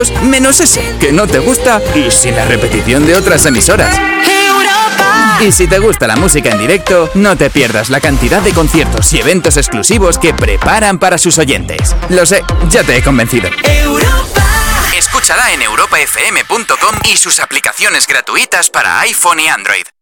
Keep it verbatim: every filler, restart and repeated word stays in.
menos ese, que no te gusta, y sin la repetición de otras emisoras. Y si te gusta la música en directo, no te pierdas la cantidad de conciertos y eventos exclusivos que preparan para sus oyentes. Lo sé, ya te he convencido. Europa. Escúchala en europa f m punto com y sus aplicaciones gratuitas para iPhone y Android.